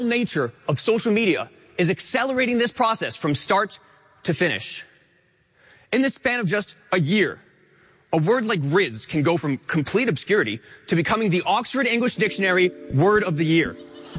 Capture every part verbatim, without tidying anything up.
nature of social media is accelerating this process from start to finish. In the span of just a year, a word like Riz can go from complete obscurity to becoming the Oxford English Dictionary Word of the Year.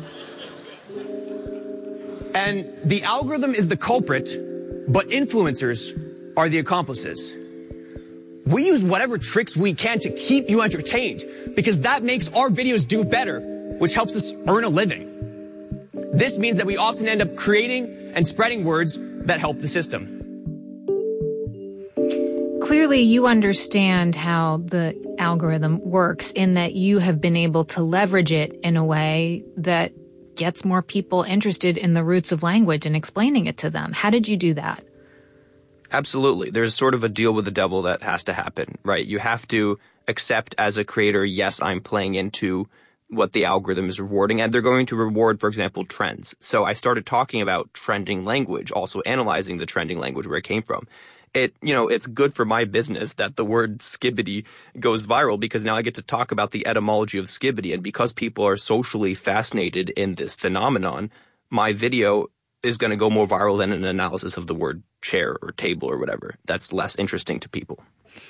And the algorithm is the culprit, but influencers are the accomplices. We use whatever tricks we can to keep you entertained because that makes our videos do better, which helps us earn a living. This means that we often end up creating and spreading words that help the system. Clearly, you understand how the algorithm works in that you have been able to leverage it in a way that gets more people interested in the roots of language and explaining it to them. How did you do that? Absolutely. There's sort of a deal with the devil that has to happen, right? You have to accept as a creator, yes, I'm playing into what the algorithm is rewarding, and they're going to reward, for example, trends. So I started talking about trending language, also analyzing the trending language where it came from. It, you know, it's good for my business that the word skibbity goes viral because now I get to talk about the etymology of skibbity. And because people are socially fascinated in this phenomenon, my video is going to go more viral than an analysis of the word chair or table or whatever. That's less interesting to people.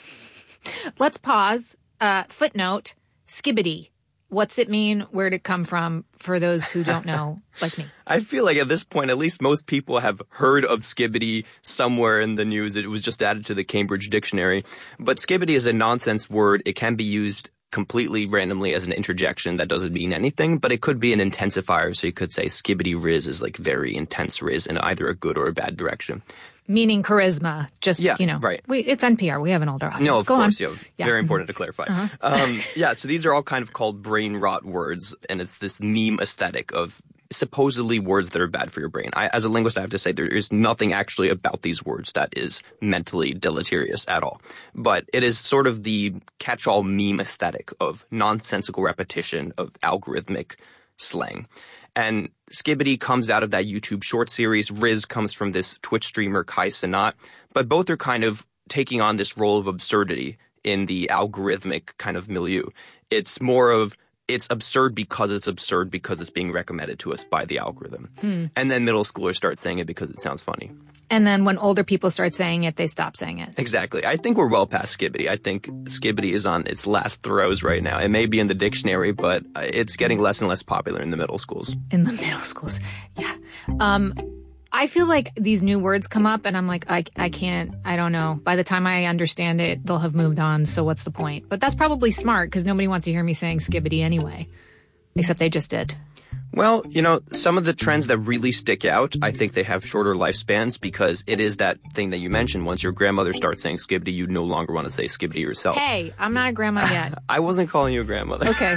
Let's pause. Uh, footnote, skibbity. What's it mean? Where'd it come from for those who don't know, like me? I feel like at this point, at least most people have heard of skibbity somewhere in the news. It was just added to the Cambridge Dictionary. But skibbity is a nonsense word. It can be used completely randomly as an interjection that doesn't mean anything, but it could be an intensifier. So you could say skibbity riz is like very intense riz in either a good or a bad direction. Meaning charisma, just, yeah, you know. Right. We, it's N P R. We have an older audience. No, of Go course. on. Yeah, yeah. Very important to clarify. Uh-huh. um, yeah, so these are all kind of called brain rot words, and it's this meme aesthetic of supposedly words that are bad for your brain. I, as a linguist, I have to say there is nothing actually about these words that is mentally deleterious at all. But it is sort of the catch-all meme aesthetic of nonsensical repetition of algorithmic slang. And skibbity comes out of that YouTube short series. Riz comes from this Twitch streamer, Kai Cenat. But both are kind of taking on this role of absurdity in the algorithmic kind of milieu. It's more of, it's absurd because it's absurd because it's being recommended to us by the algorithm. Hmm. And then middle schoolers start saying it because it sounds funny. And then when older people start saying it, they stop saying it. Exactly. I think we're well past skibbity. I think skibbity is on its last throes right now. It may be in the dictionary, but it's getting less and less popular in the middle schools. In the middle schools. Yeah. Um, I feel like these new words come up and I'm like, I, I can't, I don't know. By the time I understand it, they'll have moved on. So what's the point? But that's probably smart because nobody wants to hear me saying skibbity anyway. Except they just did. Well, you know, some of the trends that really stick out, I think they have shorter lifespans because it is that thing that you mentioned. Once your grandmother starts saying skibbity, you no longer want to say skibbity yourself. Hey, I'm not a grandma yet. I wasn't calling you a grandmother. Okay.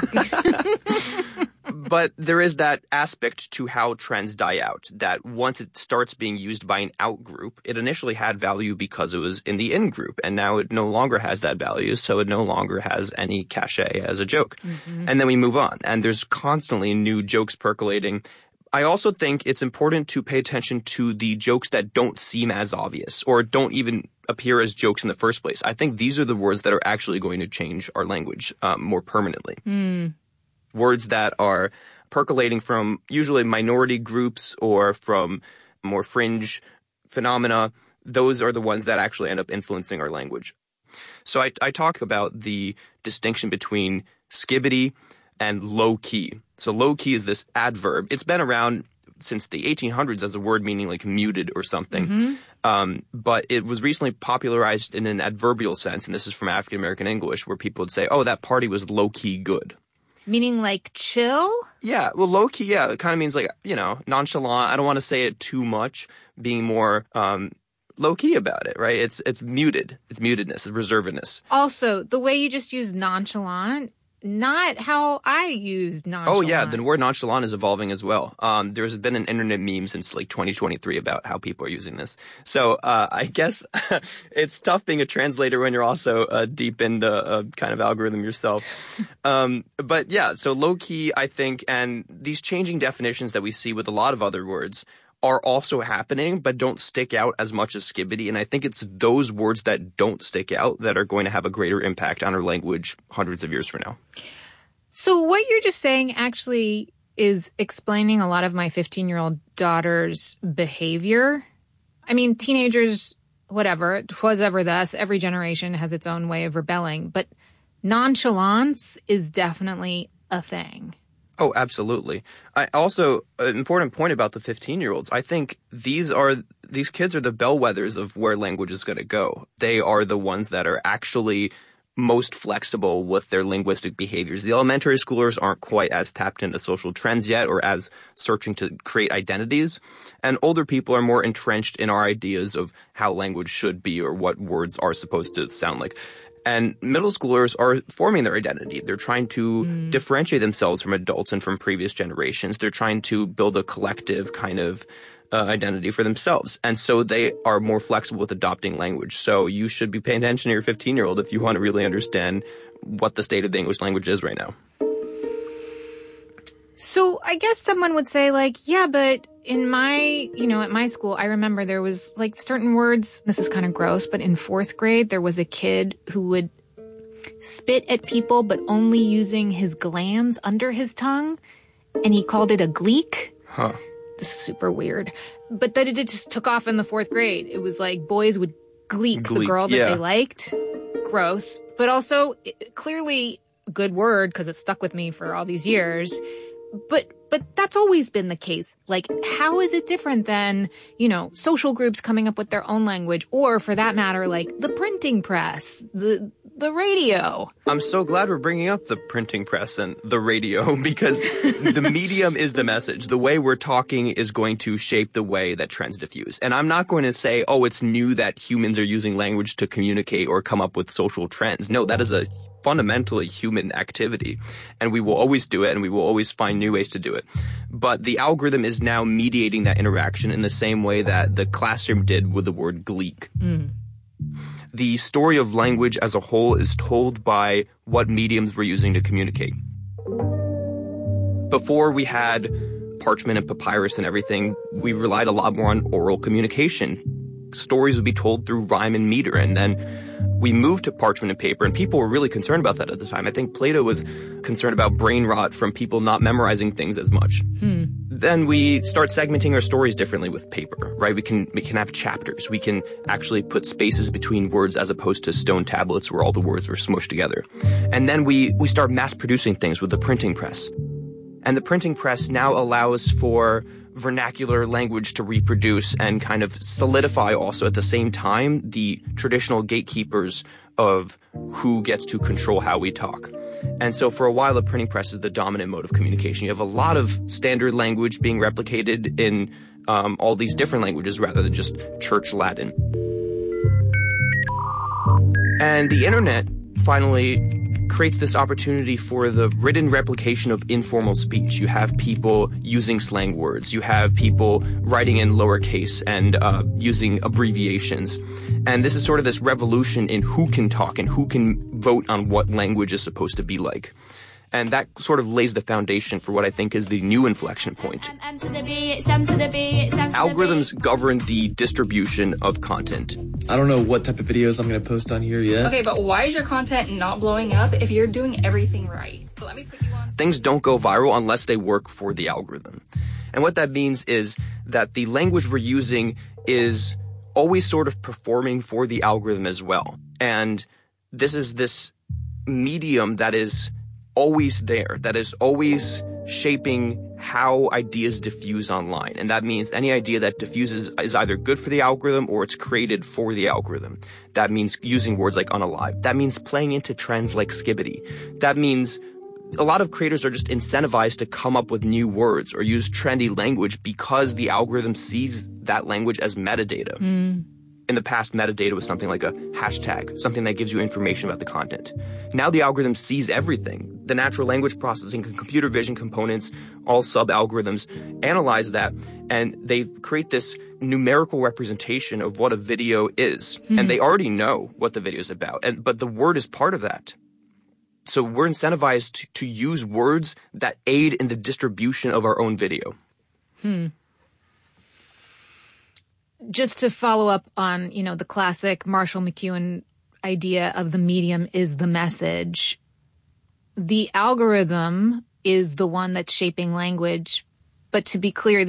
But there is that aspect to how trends die out, that once it starts being used by an out group, it initially had value because it was in the in group, and now it no longer has that value, so it no longer has any cachet as a joke. Mm-hmm. And then we move on, and there's constantly new jokes percolating. I also think it's important to pay attention to the jokes that don't seem as obvious or don't even appear as jokes in the first place. I think these are the words that are actually going to change our language um, more permanently. Mm. Words that are percolating from usually minority groups or from more fringe phenomena, those are the ones that actually end up influencing our language. So I, I talk about the distinction between skibbity and low-key. So low-key is this adverb. It's been around since the eighteen hundreds as a word meaning like muted or something. Mm-hmm. Um, but it was recently popularized in an adverbial sense, and this is from African American English, where people would say, oh, that party was low-key good. Meaning like chill? Yeah, well, low-key, yeah, it kind of means like, you know, nonchalant. I don't want to say it too much, being more um, low-key about it, right? It's it's muted. It's mutedness, it's reservedness. Also, the way you just use nonchalant, not how I use nonchalant. Oh, yeah, the word nonchalant is evolving as well. Um, there's been an internet meme since like twenty twenty-three about how people are using this. So uh, I guess it's tough being a translator when you're also uh, deep in the uh, kind of algorithm yourself. Um, but yeah, so low-key, I think, and these changing definitions that we see with a lot of other words are also happening, but don't stick out as much as skibbity. And I think it's those words that don't stick out that are going to have a greater impact on our language hundreds of years from now. So what you're just saying actually is explaining a lot of my fifteen-year-old daughter's behavior. I mean, teenagers, whatever, 'twas ever thus. Every generation has its own way of rebelling. But nonchalance is definitely a thing. Oh, absolutely. I also, an important point about the fifteen-year-olds, I think these are, these kids are the bellwethers of where language is going to go. They are the ones that are actually most flexible with their linguistic behaviors. The elementary schoolers aren't quite as tapped into social trends yet or as searching to create identities. And older people are more entrenched in our ideas of how language should be or what words are supposed to sound like. And middle schoolers are forming their identity. They're trying to mm. differentiate themselves from adults and from previous generations. They're trying to build a collective kind of uh, identity for themselves. And so they are more flexible with adopting language. So you should be paying attention to your fifteen-year-old if you want to really understand what the state of the English language is right now. So I guess someone would say, like, yeah, but in my, you know, at my school, I remember there was like certain words, this is kind of gross, but in fourth grade, there was a kid who would spit at people, but only using his glands under his tongue. And he called it a gleek. Huh. This is super weird. But that it just took off in the fourth grade. It was like boys would gleek, gleek the girl that yeah. they liked. Gross. But also it, clearly a good word because it stuck with me for all these years. But but that's always been the case. Like, how is it different than, you know, social groups coming up with their own language, or for that matter, like the printing press, the the radio? I'm so glad we're bringing up the printing press and the radio because the medium is the message. The way we're talking is going to shape the way that trends diffuse. And I'm not going to say, oh, it's new that humans are using language to communicate or come up with social trends. No, that is a fundamentally human activity, and we will always do it, and we will always find new ways to do it. But the algorithm is now mediating that interaction in the same way that the classroom did with the word gleek. Mm. The story of language as a whole is told by what mediums we're using to communicate. Before we had parchment and papyrus and everything, we relied a lot more on oral communication. Stories would be told through rhyme and meter, and then we moved to parchment and paper, and people were really concerned about that at the time. I think Plato was concerned about brain rot from people not memorizing things as much. Hmm. Then we start segmenting our stories differently with paper, right? We can we can have chapters. We can actually put spaces between words as opposed to stone tablets where all the words were smushed together. And then we, we start mass producing things with the printing press. And the printing press now allows for vernacular language to reproduce and kind of solidify also at the same time the traditional gatekeepers of who gets to control how we talk. And so for a while, the printing press is the dominant mode of communication. You have a lot of standard language being replicated in um, all these different languages rather than just church Latin. And the internet finally creates this opportunity for the written replication of informal speech. You have people using slang words. You have people writing in lowercase and uh, using abbreviations. And this is sort of this revolution in who can talk and who can vote on what language is supposed to be like. And that sort of lays the foundation for what I think is the new inflection point. M, M to the B, it's M to the B, it's M to Algorithms the B. govern the distribution of content. I don't know what type of videos I'm going to post on here yet. Okay, but why is your content not blowing up if you're doing everything right? So let me put you on. Things don't go viral unless they work for the algorithm. And what that means is that the language we're using is always sort of performing for the algorithm as well. And this is this medium that is always there, that is always shaping how ideas diffuse online. And that means any idea that diffuses is either good for the algorithm or it's created for the algorithm. That means using words like unalive. That means playing into trends like skibbity. That means a lot of creators are just incentivized to come up with new words or use trendy language because the algorithm sees that language as metadata. Mm. In the past, metadata was something like a hashtag, something that gives you information about the content. Now the algorithm sees everything. The natural language processing and computer vision components, all sub-algorithms, analyze that, and they create this numerical representation of what a video is. Hmm. And they already know what the video is about, and but the word is part of that. So we're incentivized to, to use words that aid in the distribution of our own video. Hmm. Just to follow up on, you know, the classic Marshall McLuhan idea of the medium is the message. The algorithm is the one that's shaping language. But to be clear,